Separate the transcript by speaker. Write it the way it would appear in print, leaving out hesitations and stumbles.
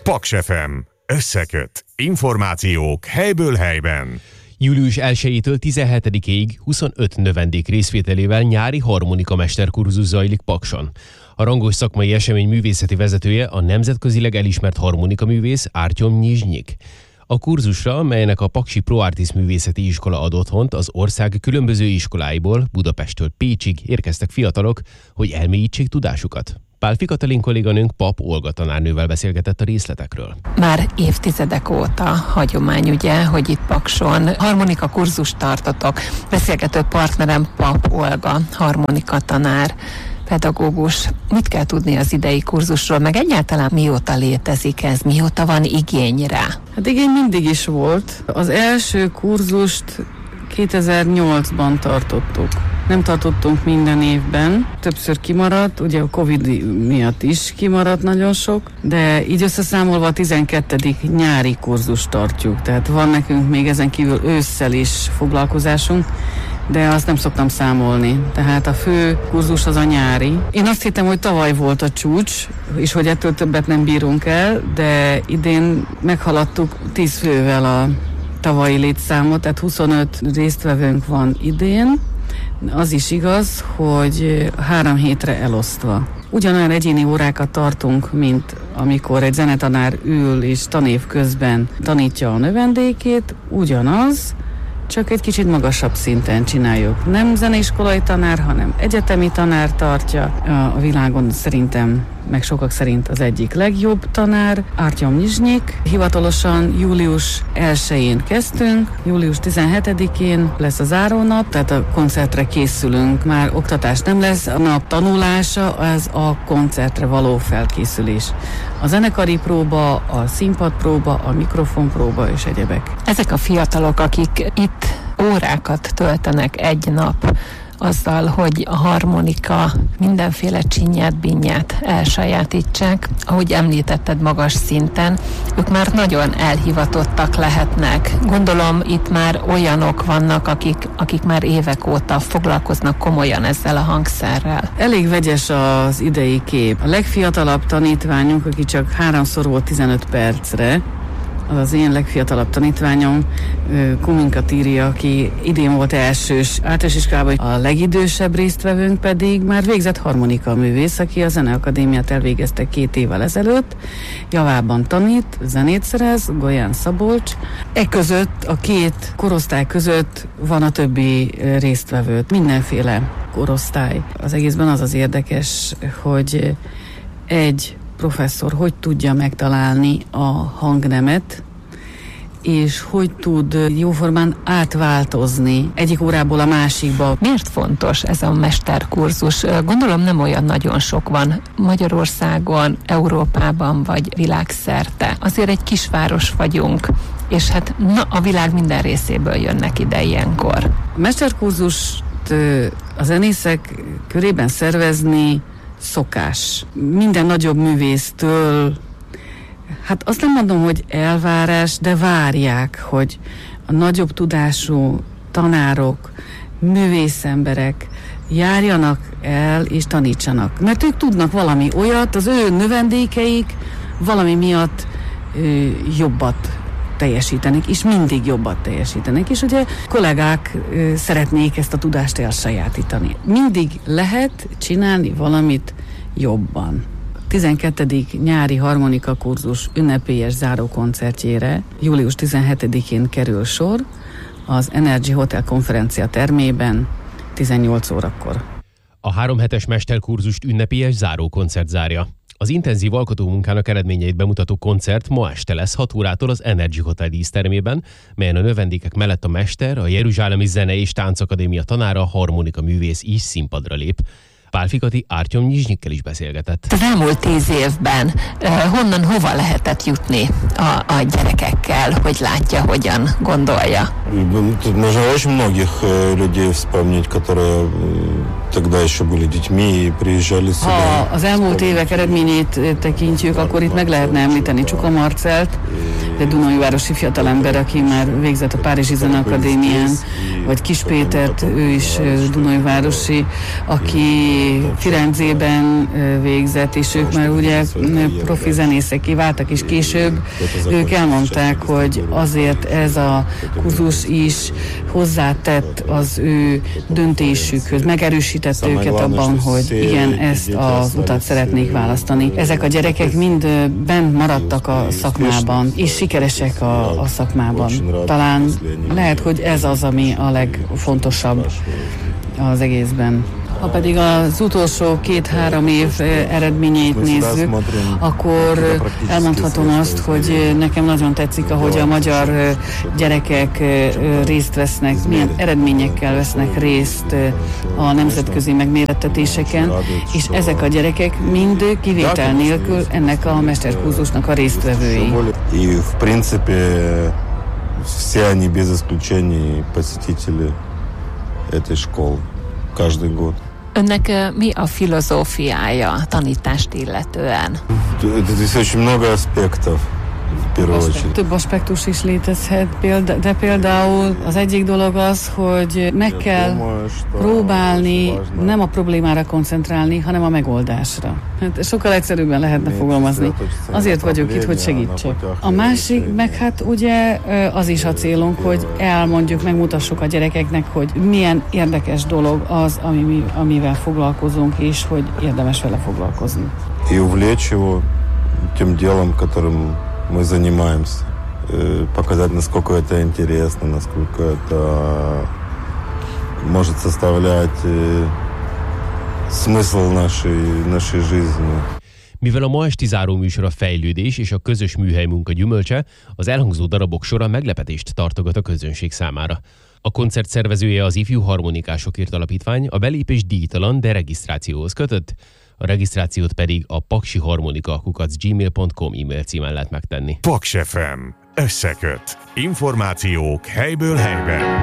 Speaker 1: Paks FM. Összeköt. Információk helyből helyben.
Speaker 2: Július 1-től 17-ig 25 növendék részvételével nyári harmonika mesterkurzus zajlik Pakson. A rangos szakmai esemény művészeti vezetője a nemzetközileg elismert harmonikaművész Artyom Nyizsnyik. A kurzusra, melynek a Paksi ProArtis művészeti iskola ad otthont, az ország különböző iskoláiból, Budapesttől Pécsig érkeztek fiatalok, hogy elmélyítsék tudásukat. Pálfi Katalin kolléganőnk Pap Olga tanárnővel beszélgetett a részletekről.
Speaker 3: Már évtizedek óta hagyomány, ugye, hogy itt Pakson harmonika kurzust tartotok. Beszélgető partnerem Pap Olga, harmonika tanár, pedagógus. Mit kell tudni az idei kurzusról, meg egyáltalán mióta létezik ez, mióta van igény rá?
Speaker 4: Hát igény mindig is volt. Az első kurzust 2008-ban tartottuk. Nem tartottunk minden évben, többször kimaradt, ugye a Covid miatt is kimaradt nagyon sok, de így összeszámolva a 12. nyári kurzust tartjuk, tehát van nekünk még ezen kívül ősszel is foglalkozásunk, de azt nem szoktam számolni, tehát a fő kurzus az a nyári. Én azt hittem, hogy tavaly volt a csúcs, és hogy ettől többet nem bírunk el, de idén meghaladtuk 10 fővel a tavalyi létszámot, tehát 25 résztvevőnk van idén. Az is igaz, hogy 3 hétre elosztva. Ugyanolyan egyéni órákat tartunk, mint amikor egy zenetanár ül és tanév közben tanítja a növendékét, ugyanaz, csak egy kicsit magasabb szinten csináljuk. Nem zeneiskolai tanár, hanem egyetemi tanár tartja. A világon szerintem, meg sokak szerint az egyik legjobb tanár, Artyom Nyizsnyik. Hivatalosan július 1-én kezdtünk, július 17-én lesz a zárónap, tehát a koncertre készülünk. Már oktatás nem lesz, a nap tanulása az a koncertre való felkészülés. A zenekari próba, a színpadpróba, a mikrofonpróba és egyebek.
Speaker 3: Ezek a fiatalok, akik itt órákat töltenek egy nap azzal, hogy a harmonika mindenféle csinyát, binnyát elsajátítsák, ahogy említetted magas szinten, ők már nagyon elhivatottak lehetnek. Gondolom itt már olyanok vannak, akik már évek óta foglalkoznak komolyan ezzel a hangszerrel.
Speaker 4: Elég vegyes az idei kép. A legfiatalabb tanítványunk, aki csak 3-szor volt 15 percre, az én legfiatalabb tanítványom, Kuminka Tíri, aki idén volt elsős általános iskolában, a legidősebb résztvevőnk pedig már végzett harmonika művész, aki a Zeneakadémiát elvégezte 2 évvel ezelőtt, javában tanít, zenét szerez, Golyán Szabolcs. Között, a 2 korosztály között van a többi résztvevő, mindenféle korosztály. Az egészben az érdekes, hogy egy professzor hogy tudja megtalálni a hangnemet, és hogy tud jóformán átváltozni egyik órából a másikba.
Speaker 3: Miért fontos ez a mesterkurzus? Gondolom nem olyan nagyon sok van Magyarországon, Európában vagy világszerte. Azért egy kisváros vagyunk, és hát a világ minden részéből jönnek ide ilyenkor.
Speaker 4: A mesterkurzust a zenészek körében szervezni szokás. Minden nagyobb művésztől, hát azt nem mondom, hogy elvárás, de várják, hogy a nagyobb tudású tanárok, művészemberek járjanak el és tanítsanak. Mert ők tudnak valami olyat, az ő növendékeik valami miatt jobbat teljesítenek, és mindig jobbat teljesítenek. És ugye kollégák szeretnék ezt a tudást elsajátítani. Mindig lehet csinálni valamit jobban. 12. nyári harmonika kurzus ünnepélyes zárókoncertjére július 17-én kerül sor az Energy Hotel konferencia termében 18 órakor.
Speaker 2: A 3 hetes mesterkurzust ünnepélyes zárókoncert zárja. Az intenzív alkotómunkának eredményeit bemutató koncert ma este lesz 6 órától az Energy Hotel dísztermében, melyen a növendékek mellett a mester, a Jeruzsálemi Zene és Táncakadémia tanára, harmonika művész is színpadra lép. Pálfi Kati Artyom Nyizsnyikkel is beszélgetett.
Speaker 3: Az elmúlt 10 évben honnan hova lehetett jutni a gyerekekkel, hogy látja, hogyan gondolja?
Speaker 5: Тут можно очень многих людей вспомнить, которые тогда еще были детьми и приезжали сюда.
Speaker 4: Ha az elmúlt évek eredményét tekintjük, akkor itt meg lehetne említeni Csuka Marcelt, egy dunai városi fiatalember, aki már végzett a Párizsi Zeneakadémián, vagy Kis Pétert, ő is dunajvárosi, aki Firenzében végzett, és ők már ugye profi zenészeké váltak, és később ők elmondták, hogy azért ez a kurzus is hozzátett az ő döntésükhöz, megerősített őket abban, hogy igen, ezt az utat szeretnék választani. Ezek a gyerekek mind bent maradtak a szakmában, és sikeresek a szakmában. Talán lehet, hogy ez az, ami a legfontosabb az egészben. Ha pedig az utolsó 2-3 év eredményeit nézzük, akkor elmondhatom azt, hogy nekem nagyon tetszik, ahogy a magyar gyerekek részt vesznek, milyen eredményekkel vesznek részt a nemzetközi megmérettetéseken, és ezek a gyerekek mind kivétel nélkül ennek a mesterkurzusnak a résztvevői.
Speaker 5: Все они без исключения посетители этой школы каждый год.
Speaker 3: Önnek mi a filozófiája tanítást illetően?
Speaker 5: Здесь очень много аспектов.
Speaker 4: Több aspektus is létezhet, de például az egyik dolog az, hogy meg kell próbálni nem a problémára koncentrálni, hanem a megoldásra. Hát sokkal egyszerűbben lehetne fogalmazni. Azért vagyok itt, hogy segítsek. A másik, meg hát ugye az is a célunk, hogy elmondjuk, megmutassuk a gyerekeknek, hogy milyen érdekes dolog az, amivel foglalkozunk, és hogy érdemes vele foglalkozni.
Speaker 5: И увлечь его тем делом, которым мы занимаемся, показать, насколько это интересно, насколько это может составлять смысл нашей жизни.
Speaker 2: Mivel a ma esti záróműsor a fejlődés és a közös műhelymunka gyümölcse, az elhangzó darabok sora meglepetést tartogat a közönség számára. A koncert szervezője az Ifjú Harmonikásokért Alapítvány, a belépés díjtalan, de regisztrációhoz kötött, a regisztrációt pedig a paksiharmonika@gmail.com e-mail címen lehet megtenni.
Speaker 1: Paks FM. Összeköt. Információk helyből helyben.